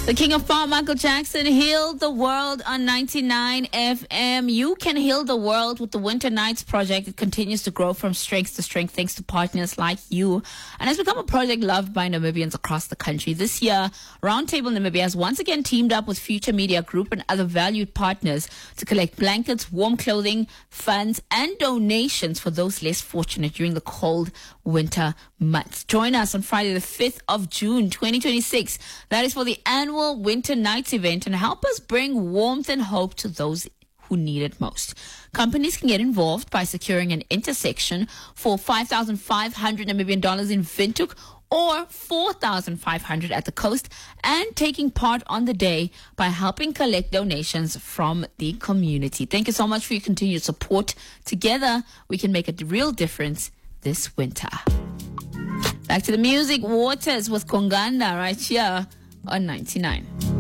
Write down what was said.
The king of pop, Michael Jackson, healed the world on 99 FM. You can heal the world with the Winter Nights project. It continues to grow from strength to strength thanks to partners like you, and has become a project loved by Namibians across the country. This year, Roundtable Namibia has once again teamed up with Future Media Group and other valued partners to collect blankets, warm clothing, funds, and donations for those less fortunate during the cold winter months. Join us on Friday the 5th of June 2026. That is for the annual Winter Nights event, and help us bring warmth and hope to those who need it most. Companies can get involved by securing an intersection for 5,500 Namibian dollars in Windhoek or 4,500 at the coast, and taking part on the day by helping collect donations from the community. Thank you so much for your continued support. Together, we can make a real difference this winter. Back to the music. Waters with Konganda right here on 99.